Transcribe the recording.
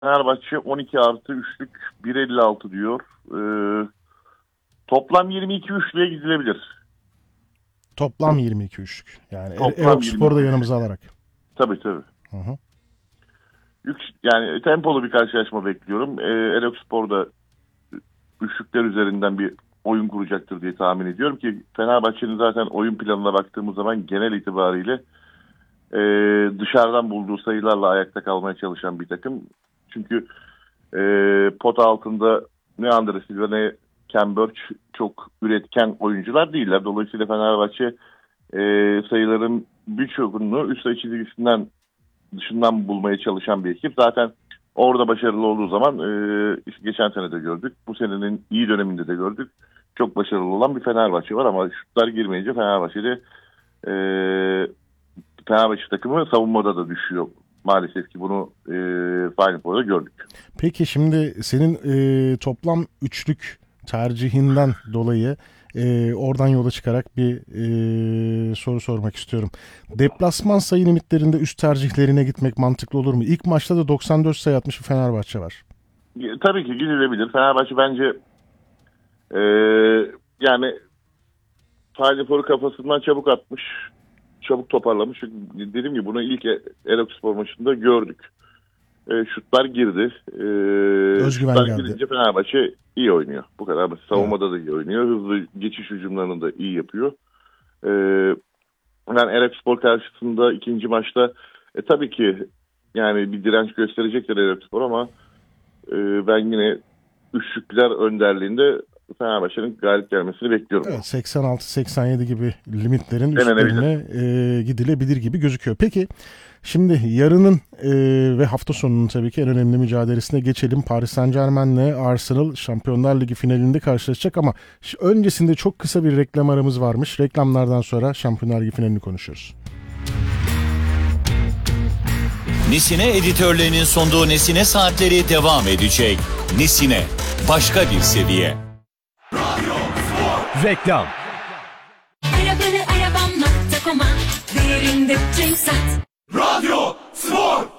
Fenerbahçe 12 artı üçlük 1.56 diyor. Toplam 22 üçlüye gidilebilir. Toplam 22 üçlük. Yani Toplam Erok 22 Spor'u da üçlük. yanımıza alarak. Tabii tabii. Hı hı. Yani tempolu bir karşılaşma bekliyorum. Elokspor da üçlükler üzerinden bir oyun kuracaktır diye tahmin ediyorum ki Fenerbahçe'nin zaten oyun planına baktığımız zaman genel itibariyle dışarıdan bulduğu sayılarla ayakta kalmaya çalışan bir takım. Çünkü pota altında ne Andre Silva ne Ken Burch çok üretken oyuncular değiller. Dolayısıyla Fenerbahçe sayıların birçokunu üst sayı çizgisinden dışından bulmaya çalışan bir ekip. Zaten orada başarılı olduğu zaman işte geçen sene de gördük. Bu senenin iyi döneminde de gördük. Çok başarılı olan bir Fenerbahçe var ama şutlar girmeyince Fenerbahçe takımı savunmada da düşüyor. Maalesef ki bunu Final Four'da gördük. Peki şimdi senin toplam üçlük tercihinden dolayı oradan yola çıkarak bir soru sormak istiyorum. Deplasman sayı limitlerinde üst tercihlerine gitmek mantıklı olur mu? İlk maçta da 94 sayı atmış bir Fenerbahçe var. Tabii ki gidilebilir. Fenerbahçe bence yani Final Four'u kafasından çabuk atmış. Çabuk toparlamış. Çünkü dediğim gibi bunu ilk Elokspor maçında gördük. Şutlar girdi. Özgüven şutlar geldi. girince Fenerbahçe iyi oynuyor. Bu kadar basit. Savunmada da iyi oynuyor. Hızlı geçiş hücumlarını da iyi yapıyor. Yani Elokspor karşısında ikinci maçta tabii ki yani bir direnç gösterecektir Elokspor ama ben yine üçlükler önderliğinde Fenerbahçe'nin galip gelmesini bekliyorum. Evet, 86-87 gibi limitlerin üstlerine gidilebilir gibi gözüküyor. Peki şimdi yarının ve hafta sonunun tabii ki en önemli mücadelesine geçelim. Paris Saint-Germain'le Arsenal Şampiyonlar Ligi finalinde karşılaşacak ama öncesinde çok kısa bir reklam aramız varmış. Reklamlardan sonra Şampiyonlar Ligi finalini konuşuyoruz. Nesine editörlerinin sunduğu Nesine saatleri devam edecek. Nesine, başka bir seviye. Reklam. Arabanı arabam.com'a değerinde Cenk Sat. Radyo Spor.